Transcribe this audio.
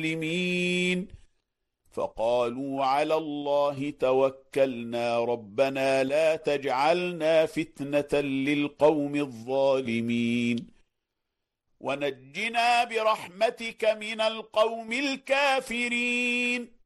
المسلمين فقالوا على الله توكلنا ربنا لا تجعلنا فتنة للقوم الظالمين ونجنا برحمتك من القوم الكافرين